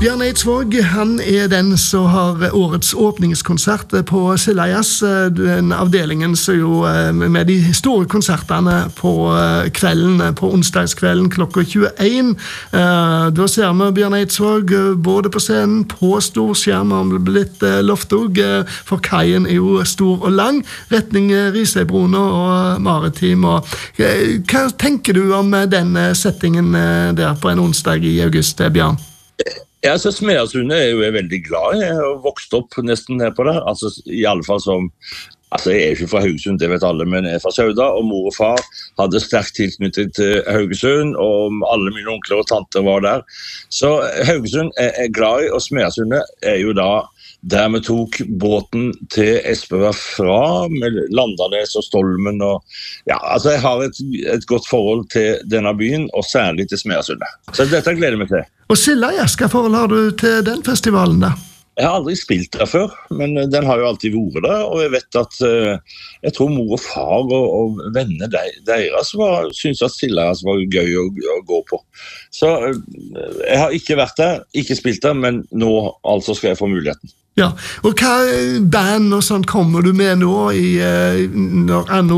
Bjørn Eidsvåg, han den som har årets åpningskonsert på Sildajas, den avdelingen som jo med de store konsertene på kvelden, på onsdagskvelden klokka 21. Da ser vi Bjørn Eidsvåg både på scenen, på stor skjerm, han blir litt loftog, for kaien jo stor og lang, retning Risøybrona og Maritim. Hva tenker du om den settingen der på en onsdag i august, Bjørn? Ja, så Smeasundet jo jeg veldig glad i. Jeg har vokst opp nesten her på det. Altså, i alle fall som... Altså, jeg ikke fra Haugesund, det vet alle, men jeg fra Sauda, og mor og far hadde sterkt tilknyttet til Haugesund, og alle mine onkler og tanter var der. Så Haugesund jeg glad i, og Smeasundet jo da der vi tok båten til Espøya fra, med Landanes og Stolmen, og ja, altså jeg har et godt forhold til denne byen, og særlig til Smeasundet. Så dette gleder jeg meg til. Og Sildajas, hva forhold har du til den festivalen da? Jeg har aldri spilt der før, men den har jo alltid vært der, og jeg vet at jeg tror mor og far og venner deres synes at Sildajas var gøy å gå på. Så jeg har ikke vært der, ikke spilt der, men nå altså skal jeg få muligheten. Ja, og hva band og sånt kommer du med nå i anno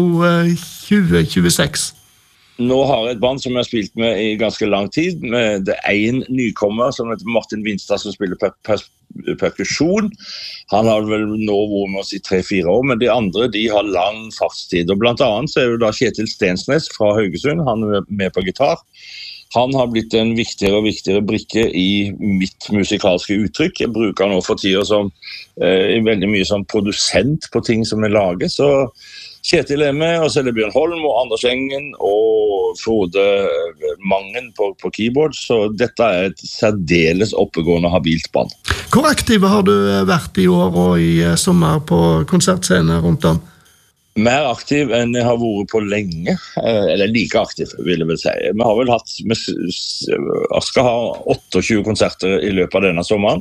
2026? Nå har jeg et band som jeg har spilt med i ganske lang tid. Det en nykommer som heter Martin Vinstad som spiller perkusjon. Han har vel nå vært med oss i 3-4 år, men de andre de har lang fartstid. Og blant annet så jo da Kjetil Stensnes fra Haugesund, han med på gitar. Han har blitt en viktigere og viktigere brikke i mitt musikalske uttrykk. Jeg bruker han nå for tiden som veldig mye som produsent på ting som jeg lager, så Kjetil med, og så det Bjørn Holm og Anders Engen og Frode Mangen på keyboard, så dette et særdeles oppegående habilt band. Hvor aktive har du vært i år og i sommer på konsertscener rundt om? Mer aktiv enn jeg har vært på lenge, eller like aktiv vil jeg vel si. Vi har vel hatt, skal ha 28 konserter i løpet av denne sommeren,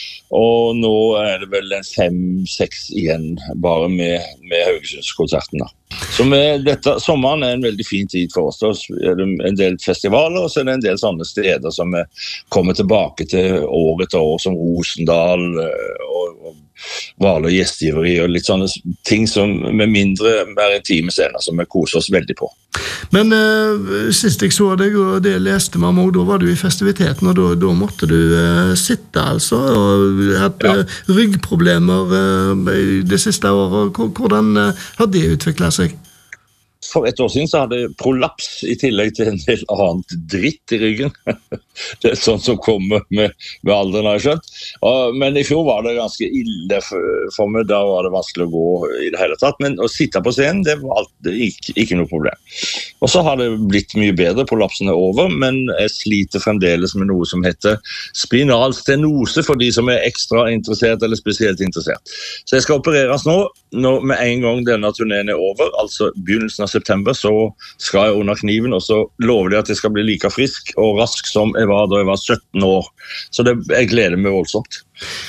og nå det vel 5-6 igjen bare med Haugesundskonserten da. Så dette sommeren en veldig fin tid for oss. Da det en del festivaler, og så det en del sånne steder som vi kommer tilbake til år etter år, som Rosendal og Val og Gjestgiveri, og litt sånne ting som med mindre, mer intime scener, som vi koser oss veldig på. Men sist jeg så deg, og det leste meg om, da var du i festiviteten, og da måtte du sitte altså, og hatt ryggproblemer det siste året. Hvordan har det utviklet seg? For et år siden så hadde jeg prolaps i tillegg til en del annet dritt i ryggen. Det sånt som kommer med alderen, har jeg skjønt. Men i fjor var det ganske ille for meg, da var det vanskelig å gå i det hele tatt. Men å sitte på scenen, det var ikke noe problem. Og så har det blitt mye bedre, prolapsen over, men jeg sliter fremdeles med noe som heter spinal stenose, for de som ekstra interessert eller spesielt interessert. Så jeg skal opereres nå med en gang denne turneen over, altså begynnelsen av september, så skal jeg under kniven, og så lover de at jeg skal bli like frisk og rask som jeg var da jeg var 17 år. Så jeg gleder meg voldsomt.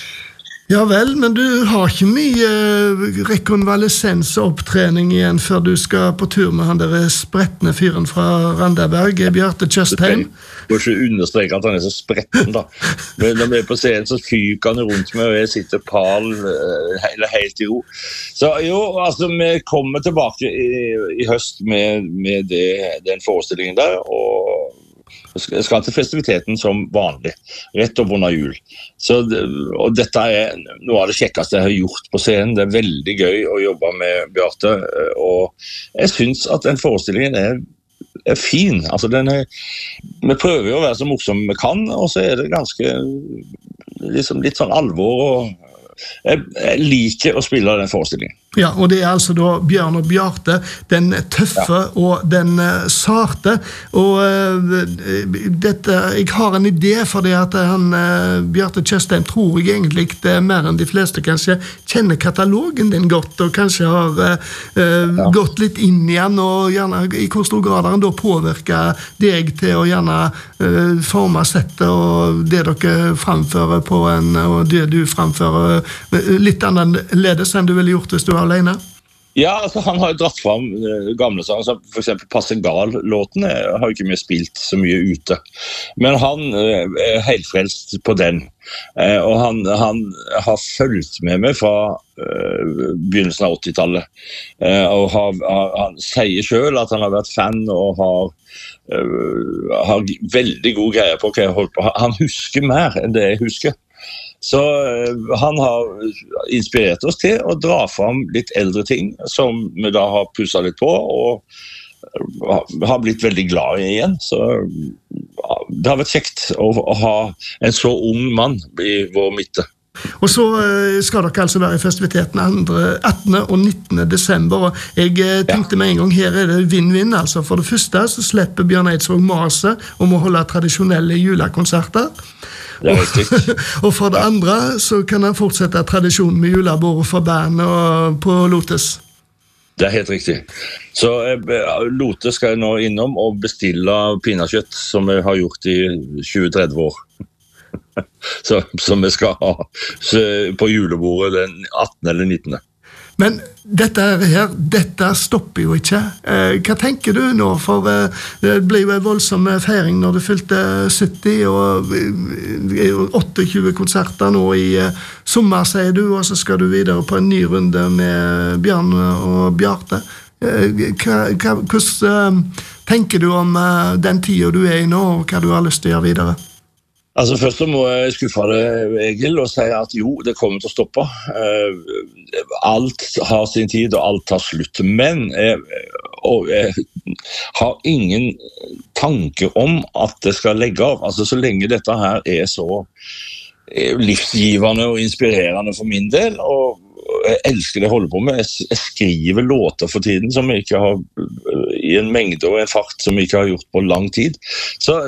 Ja vel, men du har ikke mye rekonvalesens og opptrening igjen før du skal på tur med han der sprettende fyren fra Randaberg, Bjarte Tjøstheim. Du må ikke understreke at han så spretten da. Men når vi på scenen så fyker han rundt meg, og jeg sitter pal helt i ro. Så jo, altså vi kommer tilbake i høst med den forestillingen der, og jeg skal til festiviteten som vanlig, rett opp under jul. Og dette noe av det kjekkeste jeg har gjort på scenen. Det veldig gøy å jobbe med Bjarte, og jeg synes at den forestillingen er fin. Altså vi prøver jo å være så morsomme vi kan, og så det ganske liksom, litt sånn alvor, og jeg liker å spille den forestillingen. Ja, og det altså da Bjørn og Bjarte, den tøffe og den sarte, og jeg har en idé for det at Bjarte Tjøstheim tror jeg egentlig mer enn de fleste kanskje kjenner katalogen din godt, og kanskje har gått litt inn igjen, og gjerne i hvor stor grad har han da påvirket deg til å gjerne forme settet, og det dere framfører på og det du framfører litt annerledes enn du ville gjort hvis du var alene? Ja, altså han har jo dratt frem gamle sanger, som for eksempel Passegal-låten har jo ikke mer spilt så mye ute. Men han helt frelst på den. Og han har fulgt med meg fra begynnelsen av 80-tallet. Og han sier selv at han har vært fan og har veldig god greie på hva jeg holdt på. Han husker mer enn det jeg husker. Så han har inspirert oss til å dra fram litt eldre ting som vi da har pusset litt på og har blitt veldig glad i igjen. Så det har vært kjekt å ha en så ung mann i vår midte. Og så skal dere altså være i festiviteten 18. og 19. desember, og jeg tenkte med en gang her det vinn-vinn, altså. For det første så slipper Bjørn Eidsvåg maset om å holde tradisjonelle julekonserter. Det riktig. Og for det andre så kan han fortsette tradisjonen med julebord for band og på Lotus. Det helt riktig. Så Lotus skal jeg nå innom og bestille pinakjøtt som jeg har gjort i 20-30 år. Som vi skal ha på julebordet den 18. eller 19. Men dette stopper jo ikke. Hva tenker du nå? For det blir jo en voldsom feiring når du fylte 70, og 28 konserter nå i sommer, sier du, og så skal du videre på en ny runde med Bjørn og Bjarte. Hvordan tenker du om den tiden du er i nå, og hva du har lyst til å gjøre videre? Altså Først så må jeg skuffe deg, Egil, og si at jo, det kommer til å stoppe. Alt har sin tid, og alt tar slutt. Men jeg har ingen tanke om at det skal legge av. Altså Så lenge dette her er så livsgivende og inspirerende for min del, og jeg elsker det jeg holder på med. Jeg skriver låter for tiden som jeg ikke har i en mengde og en fart som jeg ikke har gjort på lang tid. Så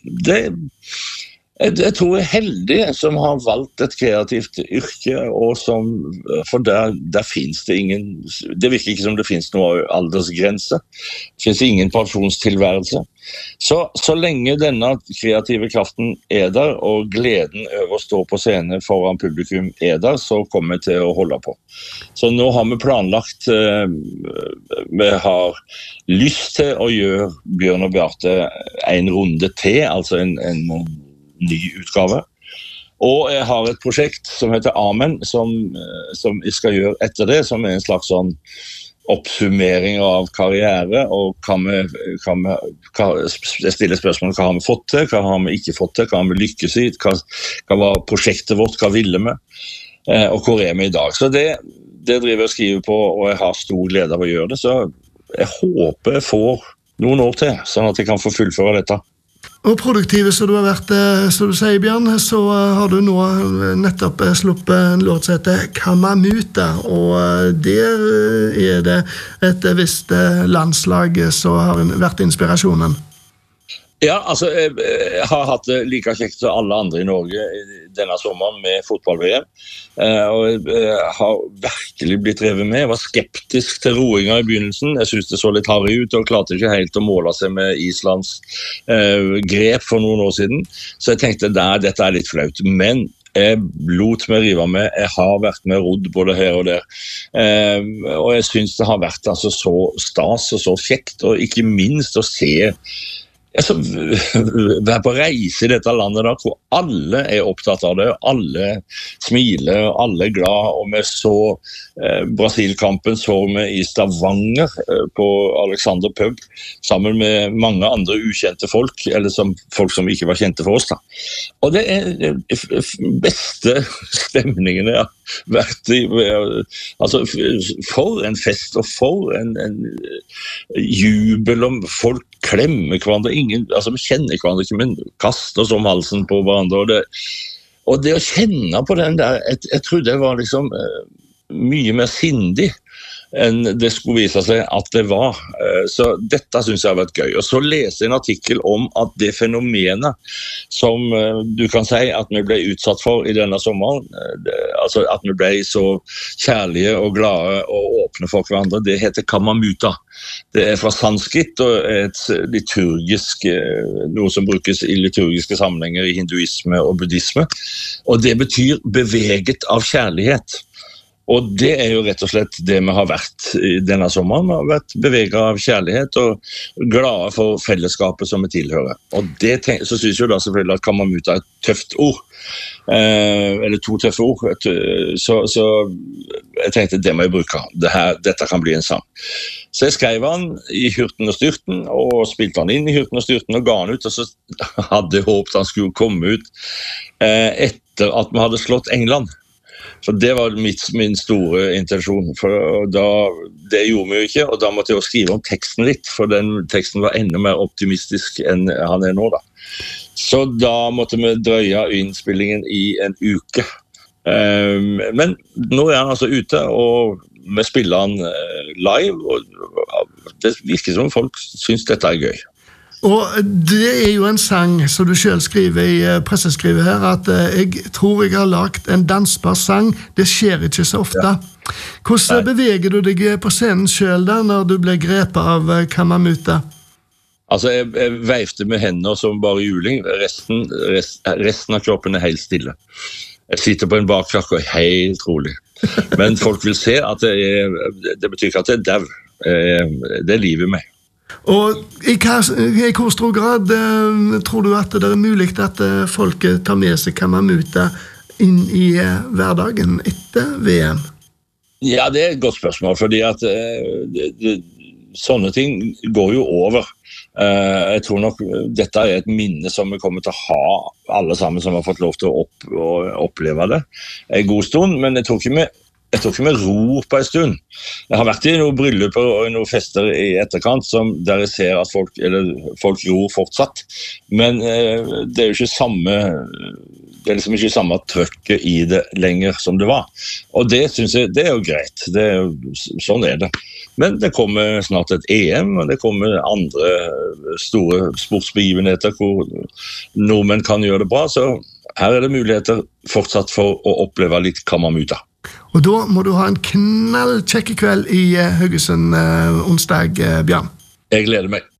jeg tror jeg er heldig som har valgt et kreativt yrke, og for der finnes det ingen, det virker ikke som det finnes noe aldersgrense, det finnes ingen pensjonstilværelse. Så lenge denne kreative kraften er der, og gleden over å stå på scene foran publikum er der, så kommer jeg til å holde på. Så nå har vi planlagt, vi har lyst til å gjøre Bjørn og Bjarte en runde til, altså en ny utgave. Og jeg har et prosjekt som heter Amen, som jeg skal gjøre etter det, som er en slags sånn oppsummering av karriere, og jeg stiller spørsmål hva har vi fått til, hva har vi ikke fått til, hva har vi lykkes i, hva var prosjektet vårt, hva ville vi, og hvor er vi i dag. Så det driver jeg og skriver på, og jeg har stor glede av å gjøre det, så jeg håper jeg får noen år til, sånn at jeg kan få fullføre dette. Og produktive som du har vært, som du sier, Bjørn, så har du nå nettopp sluppet en låt som heter Kamamuta, og der er det et visst landslag som har vært inspirasjonen. Ja, altså jeg har hatt det like kjekt som alle andre i Norge denne sommeren med fotball-VM, og jeg har virkelig blitt drevet med. Jeg var skeptisk til roinga i begynnelsen. Jeg synes det så litt harry ut, og klarte ikke helt å måle seg med Islands grep for noen år siden. Så jeg tenkte, dette er litt flaut, men jeg lot meg rive med. Jeg har vært med rodd både her og der. Og jeg synes det har vært altså, så stas og så kjekt, og ikke minst å se være på reise i dette landet da, hvor alle er opptatt av det, alle smiler, alle er glad, og vi så Brasil-kampen så vi i Stavanger på Alexander Pub, sammen med mange andre ukjente folk, eller folk som ikke var kjente for oss da. Og det er beste stemningen jeg har vært i, altså for en fest, og for en jubel om folk klemmer hverandre, vi kjenner hverandre ikke, men kaster oss om halsen på hverandre, og det å kjenne på den der, jeg tror det var liksom mye mer sindig enn det skulle vise seg at det var. Så dette synes jeg har vært gøy. Og så lese en artikkel om at det fenomenet som du kan si at vi ble utsatt for i denne sommeren, altså at vi ble så kjærlige og glade og åpne for hverandre, det heter Kamamuta. Det er fra sanskrit og et liturgisk, noe som brukes i liturgiske sammenhenger i hinduisme og buddhisme. Og det betyr beveget av kjærlighet. Og det jo rett og slett det vi har vært i denne sommeren. Vi har vært beveget av kjærlighet og glade for fellesskapet som vi tilhører. Og så synes jeg da selvfølgelig at Kamamuta et tøft ord, eller 2 tøffe ord, så jeg tenkte det må jeg bruke. Dette kan bli en sang. Så jeg skrev han i hurten og styrten, og spilte han inn i hurten og styrten og ga han ut, og så hadde jeg håpet han skulle komme ut etter at vi hadde slått England. Så det var min store intensjon, for det gjorde vi jo ikke, og da måtte jeg jo skrive om teksten litt, for den teksten var enda mer optimistisk enn han nå da. Så da måtte vi drøye innspillingen i en uke. Men nå han altså ute, og vi spiller han live, og det virker som folk synes dette gøy. Og det jo en sang som du selv skriver i presseskrivet her, at jeg tror jeg har lagt en dansbar sang, det skjer ikke så ofte. Hvordan beveger du deg på scenen selv da, når du ble grepet av Kamamuta? Altså, jeg veifte med hendene som bare juling, resten av kroppen helt stille. Jeg sitter på en bakklakke og helt rolig. Men folk vil se at det betyr ikke at det dau. Det livet meg. Og i hvor stor grad tror du at det mulig at folk tar med seg Kamamuta inn i hverdagen etter VM? Ja, det et godt spørsmål, fordi at sånne ting går jo over. Jeg tror nok dette et minne som vi kommer til å ha alle sammen som har fått lov til å oppleve det en god stund, men jeg tror ikke vi ror på en stund. Jeg har vært i noen brylluper og noen fester i etterkant der jeg ser at folk ror fortsatt, men det jo ikke samme det liksom ikke samme trøkket i det lenger som det var. Og det synes jeg, det jo greit. Sånn det. Men det kommer snart et EM, og det kommer andre store sportsbegivenheter hvor nordmenn kan gjøre det bra, så her det muligheter fortsatt for å oppleve litt Kamamuta. Og da må du ha en knallkjekke kveld i Haugesund onsdag, Bjørn. Jeg gleder meg.